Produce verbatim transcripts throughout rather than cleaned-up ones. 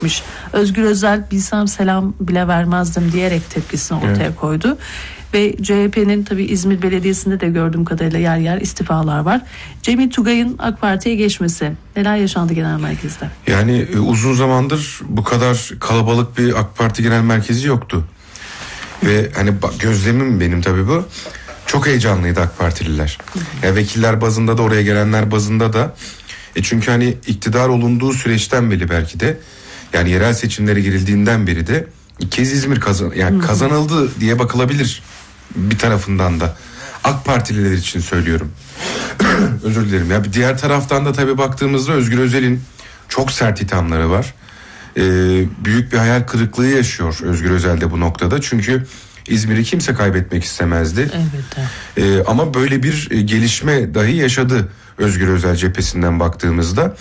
Özgür Özel bilsem selam bile vermezdim diyerek tepkisini ortaya evet. koydu. Ve C H P'nin tabii İzmir Belediyesi'nde de gördüğüm kadarıyla yer yer istifalar var. Cemil Tugay'ın AK Parti'ye geçmesi neler yaşandı genel merkezde? Yani e, uzun zamandır bu kadar kalabalık bir AK Parti genel merkezi yoktu. Ve hani gözlemim benim tabii bu. Çok heyecanlıydı AK Partililer. Yani vekiller bazında da oraya gelenler bazında da. E çünkü hani iktidar olunduğu süreçten beri belki de yani yerel seçimlere girildiğinden beri de ilk kez İzmir kazan yani hmm. kazanıldı diye bakılabilir bir tarafından da. AK Partililer için söylüyorum. Özür dilerim. Ya bir diğer taraftan da tabii baktığımızda Özgür Özel'in çok sert ithamları var. Ee, büyük bir hayal kırıklığı yaşıyor Özgür Özel de bu noktada. Çünkü İzmir'i kimse kaybetmek istemezdi. Elbette. Ee, ama böyle bir gelişme dahi yaşadı Özgür Özel cephesinden baktığımızda.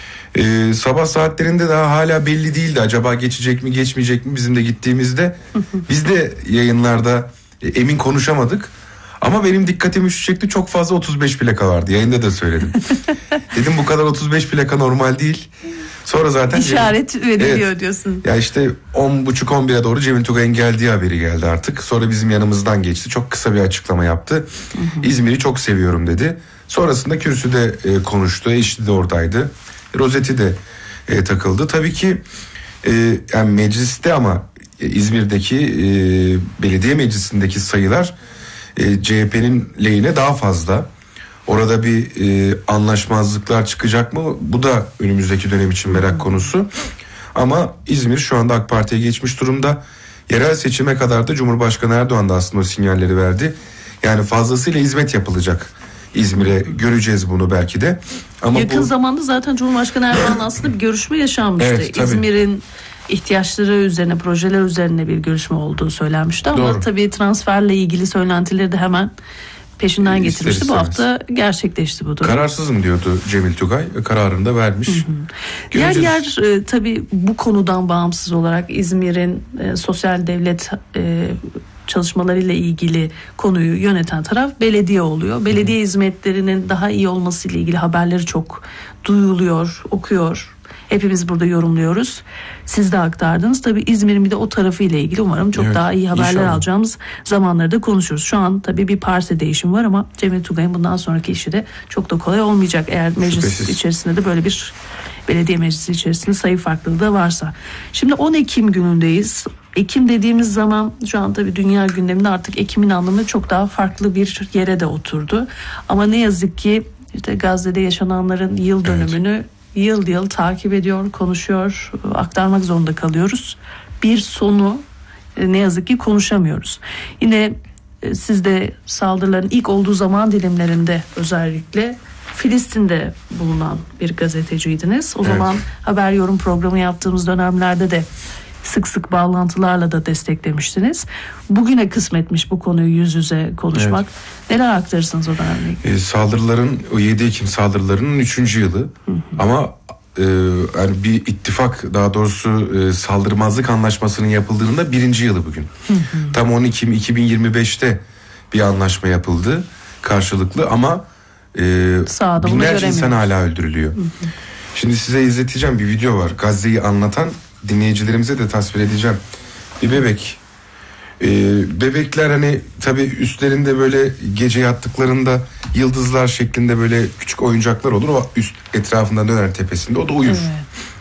Ee, sabah saatlerinde daha hala belli değildi. Acaba geçecek mi geçmeyecek mi bizim de gittiğimizde. Biz de yayınlarda e, emin konuşamadık. Ama benim dikkatimi şu çekti, çok fazla otuz beş plaka vardı. Yayında da söyledim. Dedim bu kadar otuz beş plaka normal değil. Sonra zaten işaret Cemil, veriliyor evet, diyorsun. Ya işte on buçuk on bire doğru Cemil Tugay'ın geldiği haberi geldi artık. Sonra bizim yanımızdan geçti. Çok kısa bir açıklama yaptı. Hı hı. İzmir'i çok seviyorum dedi. Sonrasında kürsüde e, konuştu. Eşi de oradaydı. Rozeti de e, takıldı. Tabii ki e, yani mecliste ama e, İzmir'deki e, belediye meclisindeki sayılar e, C H P'nin lehine daha fazla. Orada bir e, anlaşmazlıklar çıkacak mı? Bu da önümüzdeki dönem için merak konusu. Ama İzmir şu anda AK Parti'ye geçmiş durumda. Yerel seçime kadar da Cumhurbaşkanı Erdoğan da aslında o sinyalleri verdi. Yani fazlasıyla hizmet yapılacak İzmir'e, göreceğiz bunu belki de. Ama yakın bu... zamanda zaten Cumhurbaşkanı Erdoğan aslında bir görüşme yaşanmıştı. Evet, İzmir'in ihtiyaçları üzerine, projeler üzerine bir görüşme olduğu söylenmişti. Ama Doğru. tabii transferle ilgili söylentileri de hemen peşinden getirmişti. İster bu hafta gerçekleşti bu durum. Kararsızım diyordu Cemil Tugay. Kararını da vermiş. Hı hı. Yer yer e, tabii bu konudan bağımsız olarak İzmir'in e, sosyal devlet e, çalışmalarıyla ilgili konuyu yöneten taraf belediye oluyor. Belediye hı hı. hizmetlerinin daha iyi olmasıyla ilgili haberleri çok duyuluyor, okuyor. Hepimiz burada yorumluyoruz. Siz de aktardınız. Tabii İzmir'in bir de o tarafıyla ilgili umarım çok evet, daha iyi haberler inşallah. alacağımız zamanları da konuşuruz. Şu an tabii bir parti değişimi var ama Cemil Tugay'ın bundan sonraki işi de çok da kolay olmayacak. Eğer meclis Şüphesiz. içerisinde de böyle bir belediye meclisi içerisinde sayı farklılığı da varsa. Şimdi on Ekim günündeyiz. Ekim dediğimiz zaman şu an tabii dünya gündeminde artık Ekim'in anlamı çok daha farklı bir yere de oturdu. Ama ne yazık ki işte Gazze'de yaşananların yıl dönümünü evet. yıl yıl takip ediyor, konuşuyor, aktarmak zorunda kalıyoruz. Bir sonu ne yazık ki konuşamıyoruz. Yine siz de saldırıların ilk olduğu zaman dilimlerinde özellikle Filistin'de bulunan bir gazeteciydiniz. O evet. zaman haber yorum programı yaptığımız dönemlerde de sık sık bağlantılarla da desteklemiştiniz. Bugüne kısmetmiş bu konuyu yüz yüze konuşmak. Evet. Neler aktarırsınız o dönemde? E, saldırıların, o yedi Ekim saldırılarının üçüncü yılı. Hı hı. Ama e, yani bir ittifak, daha doğrusu e, saldırmazlık anlaşmasının yapıldığının da birinci yılı bugün. Hı hı. Tam on Ekim iki bin yirmi beşte bir anlaşma yapıldı karşılıklı ama e, binlerce insan hala öldürülüyor. Hı hı. Şimdi size izleteceğim bir video var. Gazze'yi anlatan, dinleyicilerimize de tasvir edeceğim. Bir bebek. Ee, bebekler hani tabii üstlerinde böyle gece yattıklarında yıldızlar şeklinde böyle küçük oyuncaklar olur. O üst etrafında döner tepesinde. O da uyur. Evet.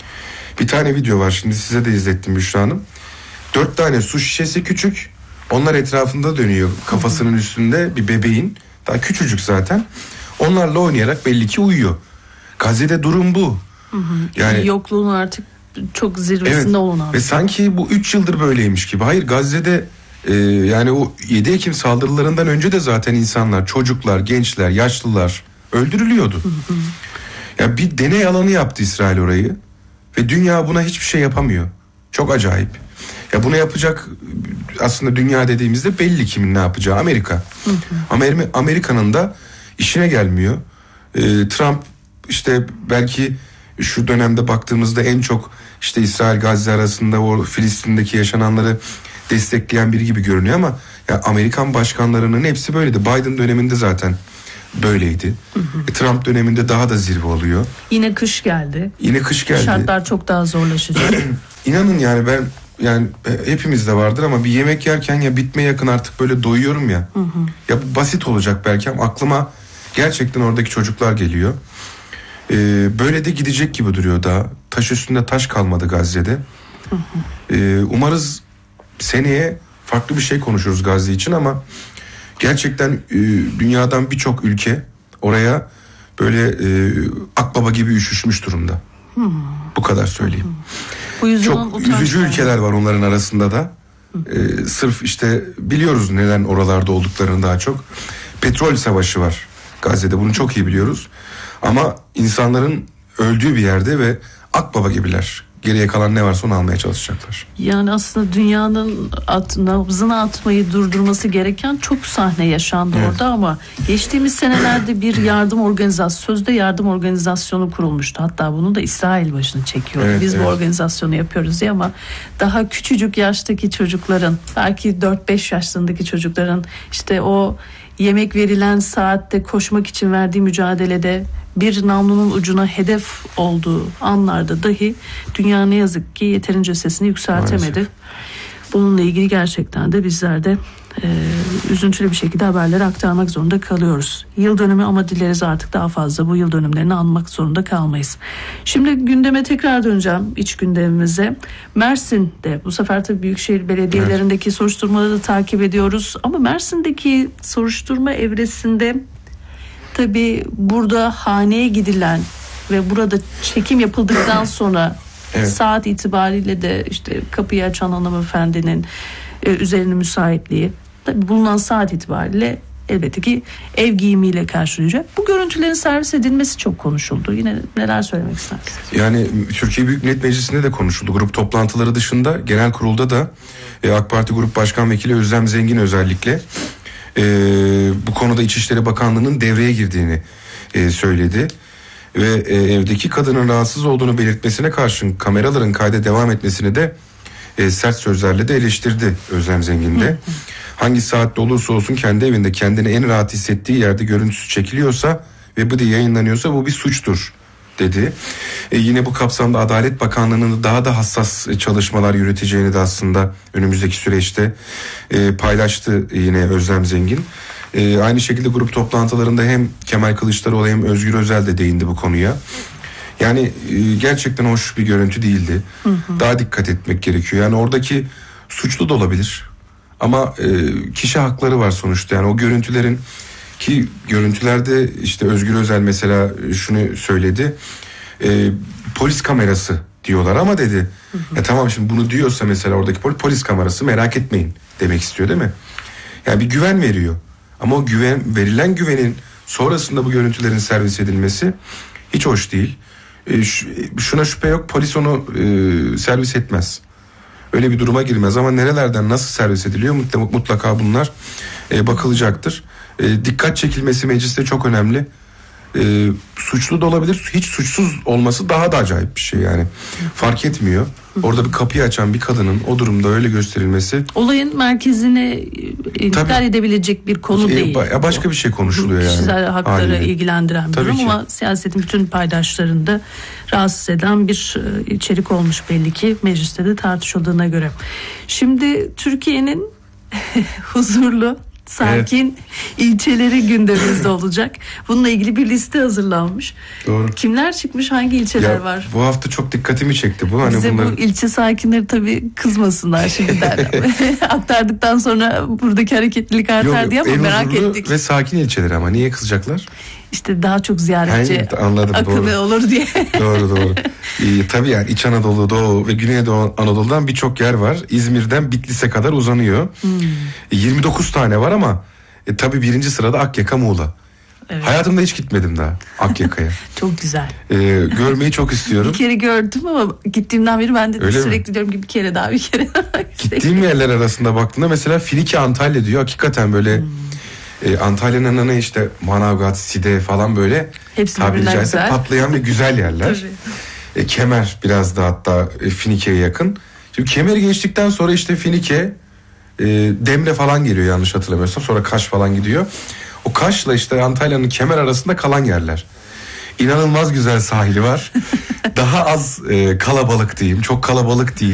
Bir tane video var. Şimdi size de izlettim Büşra Hanım. Dört tane su şişesi küçük. Onlar etrafında dönüyor. Kafasının Hı-hı. üstünde bir bebeğin. Daha küçücük zaten. Onlarla oynayarak belli ki uyuyor. Gazze'de durum bu. Hı-hı. Yani yokluğun artık çok zirvesinde evet. olunan. Ve sanki bu üç yıldır böyleymiş gibi. Hayır, Gazze'de e, yani o yedi Ekim saldırılarından önce de zaten insanlar, çocuklar, gençler, yaşlılar öldürülüyordu. Hı hı. Ya bir deney alanı yaptı İsrail orayı ve dünya buna hiçbir şey yapamıyor. Çok acayip. Ya bunu yapacak aslında dünya dediğimizde belli kimin ne yapacağı, Amerika. Hı hı. Ama Amerika'nın da işine gelmiyor. E, Trump işte belki şu dönemde baktığımızda en çok işte İsrail Gazze arasında o Filistin'deki yaşananları destekleyen biri gibi görünüyor ama ya Amerikan başkanlarının hepsi böyleydi. Biden döneminde zaten böyleydi. Hı hı. E, Trump döneminde daha da zirve oluyor. Yine kış geldi. Yine kış geldi. Şartlar çok daha zorlaşacak. İnanın yani ben yani hepimizde vardır ama bir yemek yerken ya bitmeye yakın artık böyle doyuyorum ya. Hı hı. Ya bu basit olacak belki ama aklıma gerçekten oradaki çocuklar geliyor. Ee, böyle de gidecek gibi duruyor daha. Taş üstünde taş kalmadı Gazze'de. Hı hı. Ee, umarız seneye farklı bir şey konuşuruz Gazze için ama gerçekten e, dünyadan birçok ülke oraya böyle e, akbaba gibi üşüşmüş durumda. Hı. Bu kadar söyleyeyim. Hı. Bu çok üzücü yani. Ülkeler var onların arasında da. Ee, sırf işte biliyoruz neden oralarda olduklarını daha çok. Petrol savaşı var Gazze'de, bunu çok iyi biliyoruz. Ama insanların öldüğü bir yerde ve akbaba gibiler. Geriye kalan ne varsa onu almaya çalışacaklar. Yani aslında dünyanın at, nabzını atmayı durdurması gereken çok sahne yaşandı evet. orada ama geçtiğimiz senelerde bir yardım organizasyonu, sözde yardım organizasyonu kurulmuştu. Hatta bunu da İsrail başını çekiyordu. Evet, Biz evet. bu organizasyonu yapıyoruz diye ama daha küçücük yaştaki çocukların, belki dört beş yaşlarındaki çocukların işte o yemek verilen saatte koşmak için verdiği mücadelede bir namlunun ucuna hedef olduğu anlarda dahi dünya ne yazık ki yeterince sesini yükseltemedi. Maalesef. Bununla ilgili gerçekten de bizler de e, üzüntülü bir şekilde haberleri aktarmak zorunda kalıyoruz. Yıl dönümü ama dileriz artık daha fazla bu yıl dönümlerini anmak zorunda kalmayız. Şimdi gündeme tekrar döneceğim, iç gündemimize. Mersin'de bu sefer tabii büyükşehir belediyelerindeki evet. soruşturmaları da takip ediyoruz. Ama Mersin'deki soruşturma evresinde tabii burada haneye gidilen ve burada çekim yapıldıktan sonra evet. saat itibariyle de işte kapıyı açan hanımefendinin e, üzerine müsaitliği tabii bulunan saat itibariyle elbette ki ev giyimiyle karşılayacak. Bu görüntülerin servis edilmesi çok konuşuldu. Yine neler söylemek istersiniz? Yani Türkiye Büyük Millet Meclisi'nde de konuşuldu. Grup toplantıları dışında genel kurulda da e, AK Parti Grup Başkan Vekili Özlem Zengin özellikle e, bu konuda İçişleri Bakanlığı'nın devreye girdiğini e, söyledi. Ve e, evdeki kadının rahatsız olduğunu belirtmesine karşın kameraların kayda devam etmesini de e, sert sözlerle de eleştirdi Özlem Zengin de. Hangi saatte olursa olsun kendi evinde kendini en rahat hissettiği yerde görüntüsü çekiliyorsa ve bu da yayınlanıyorsa bu bir suçtur dedi. E, yine bu kapsamda Adalet Bakanlığı'nın daha da hassas çalışmalar yürüteceğini de aslında önümüzdeki süreçte e, paylaştı yine Özlem Zengin. E, aynı şekilde grup toplantılarında hem Kemal Kılıçdaroğlu hem Özgür Özel de değindi bu konuya. Yani e, gerçekten hoş bir görüntü değildi. Hı hı. Daha dikkat etmek gerekiyor. Yani oradaki suçlu da olabilir. Ama e, kişi hakları var sonuçta. Yani o görüntülerin ki görüntülerde işte Özgür Özel mesela şunu söyledi. E, polis kamerası diyorlar ama dedi. Hı hı. Ya tamam şimdi bunu diyorsa mesela oradaki polis, polis kamerası merak etmeyin demek istiyor değil mi? Yani bir güven veriyor. Ama o güven, verilen güvenin sonrasında bu görüntülerin servis edilmesi hiç hoş değil. E, şuna şüphe yok, polis onu e, servis etmez. Öyle bir duruma girmez ama nerelerden nasıl servis ediliyor mutlaka bunlar e, bakılacaktır. E, dikkat çekilmesi mecliste çok önemli. E, suçlu da olabilir, hiç suçsuz olması daha da acayip bir şey yani. Fark etmiyor. Orada bir kapıyı açan bir kadının o durumda öyle gösterilmesi. Olayın merkezine intikal edebilecek bir konu e, değil. Ba- başka bir şey konuşuluyor yani. Kişisel hakları Haliyle. ilgilendiren bir Tabii durum ki. Ama siyasetin bütün paydaşlarını da rahatsız eden bir içerik olmuş belli ki mecliste de tartışıldığına göre. Şimdi Türkiye'nin huzurlu, sakin evet. ilçeleri gündemimizde olacak. Bununla ilgili bir liste hazırlanmış. Doğru. Kimler çıkmış, hangi ilçeler ya, var? Bu hafta çok dikkatimi çekti bu. Hani Bize bunları... bu ilçe sakinleri tabii kızmasınlar şimdiden. Aktardıktan sonra buradaki hareketlilik artar Yok, diye ama merak ettik. Ve sakin ilçeler ama niye kızacaklar? İşte daha çok ziyaretçi Hayır, anladım, akını doğru. olur diye. Doğru doğru. ee, tabii yani İç Anadolu, Doğu ve Güneydoğu Anadolu'dan birçok yer var. İzmir'den Bitlis'e kadar uzanıyor. Hmm. yirmi dokuz tane var ama e, tabii birinci sırada Akyaka, Muğla. Evet. Hayatımda hiç gitmedim daha Akyaka'ya. Çok güzel. Ee, görmeyi çok istiyorum. Bir kere gördüm ama gittiğimden beri ben de Öyle sürekli mi? diyorum ki bir kere daha bir kere daha. Gittiğim yerler arasında baktığımda mesela Finike, Antalya diyor. Hakikaten böyle... Hmm. Ee, Antalya'nın anı işte Manavgat, Side falan böyle tabiri caizse patlayan ve güzel yerler. e, Kemer biraz da hatta e, Finike'ye yakın. Şimdi Kemer'i geçtikten sonra işte Finike, e, Demre falan geliyor yanlış hatırlamıyorsam. Sonra Kaş falan gidiyor. O Kaş'la işte Antalya'nın Kemer arasında kalan yerler. İnanılmaz güzel sahili var. Daha az e, kalabalık diyeyim, çok kalabalık değil.